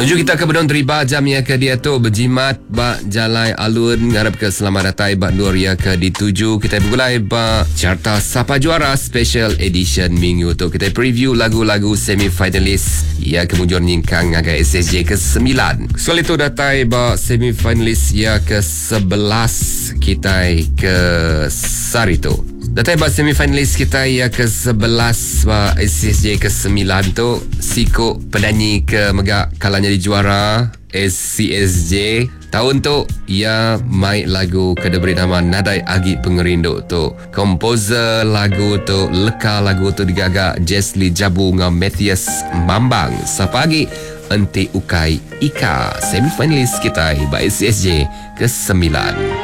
Tuju kita ke bedon teriba jam ya ke dia tu berjimat ba jalai alun harap ke selamat datang ba nur ya ke dituju kita bergulai ba carta Sapa Juara Special Edition minggu tu kita preview lagu-lagu semi-finalis ya kemudian nyingkang agak SSJ ke-9. Soal itu datang ba semi-finalis ya ke-11 kita ke Sarito. Datai ba semifinalis kita ya ke-11 ba SSJ ke-9 tu Siko penyanyi ke megak kalanya di juara SCSJ tahun tu ia main lagu ke diberi nama Nadai Agi Pengerindu tu. Komposer lagu tu leka lagu tu digagak Jesli Jabu dengan Matthias Mambang. Sapagi Enti Ukai Ika semifinalis kita ba SCSJ ke-9.